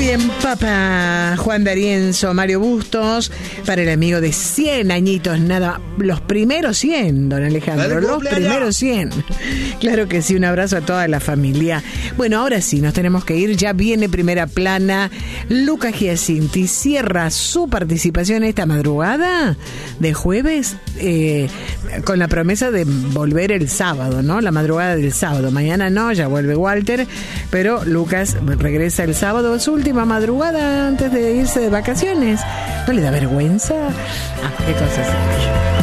Bien, papá Juan D'Arienzo, Mario Bustos, para el amigo de 100 añitos, nada, los primeros 100, don Alejandro, los primeros 100. Claro que sí, un abrazo a toda la familia. Bueno, ahora sí, nos tenemos que ir, ya viene Primera Plana. Lucas Giacinti cierra su participación esta madrugada de jueves con la promesa de volver el sábado, ¿no? La madrugada del sábado. Mañana no, ya vuelve Walter, pero Lucas regresa el sábado, su última madrugada antes de irse de vacaciones. ¿No le da vergüenza? Ah, qué cosa sería.